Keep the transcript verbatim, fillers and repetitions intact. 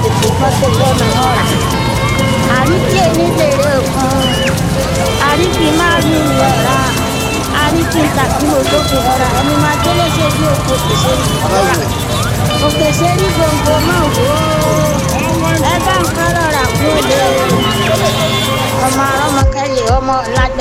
tètè kan tó lọ́nà ọ̀rà àríkì ẹni bèrè òkun àríkì máa rí ìyọ̀ra àríkì ìtàkùn òdòkè ọ̀rà ẹni máa délé ṣe bí òkú òkèṣe rí ọ̀rà òkèṣe rí gbòǹgbò náà wò ó ẹ bá ń kọ́ lọ́ra kú òde ọmọ ọmọ kẹlẹ̀ ọmọ lájọ.